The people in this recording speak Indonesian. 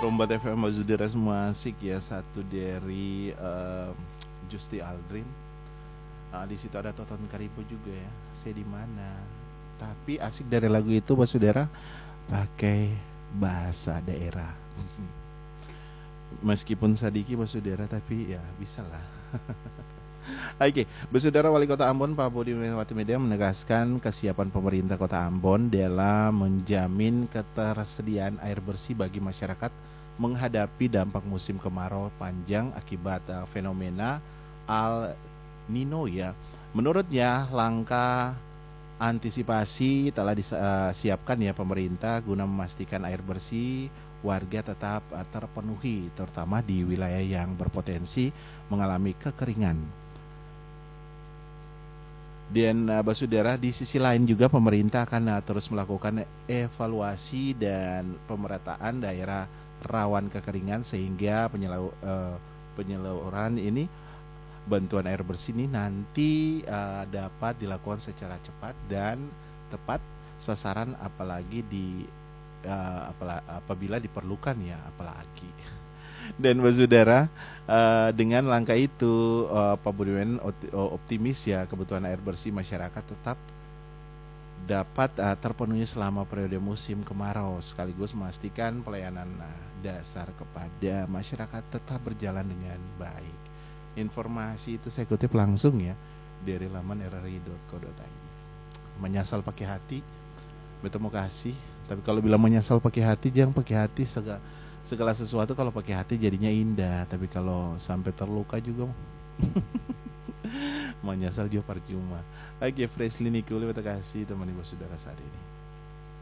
Rombat FM Mazudera semua asik ya, satu dari Justi Aldrin. Di situ ada Toton Karibo juga ya. Saya di mana? Tapi asik dari lagu itu Basudara pakai bahasa daerah. Meskipun Sadiki Basudara tapi ya bisa lah. Oke, Saudara Wali Kota Ambon Pak Budi Melewati Media menegaskan kesiapan pemerintah Kota Ambon dalam menjamin ketersediaan air bersih bagi masyarakat menghadapi dampak musim kemarau panjang akibat fenomena El Nino ya. Menurutnya langkah antisipasi telah disiapkan ya pemerintah guna memastikan air bersih warga tetap terpenuhi terutama di wilayah yang berpotensi mengalami kekeringan. Dan Basudara di sisi lain juga pemerintah akan terus melakukan evaluasi dan pemerataan daerah rawan kekeringan sehingga penyaluran ini bantuan air bersih ini nanti dapat dilakukan secara cepat dan tepat sasaran apalagi apabila diperlukan ya apalagi. Dan Basudara dengan langkah itu Pak Budiman optimis ya kebutuhan air bersih masyarakat tetap dapat terpenuhi selama periode musim kemarau sekaligus memastikan pelayanan dasar kepada masyarakat tetap berjalan dengan baik. Informasi itu saya kutip langsung ya dari laman rri.co.id. Menyasal pakai hati, bertemu kasih. Tapi kalau bilang menyasal pakai hati, jangan pakai hati segala sesuatu kalau pakai hati jadinya indah. Tapi kalau sampai terluka juga menyasal juga percuma. Oke, Fresh Nikuli, terima kasih teman ibu saudara saat ini.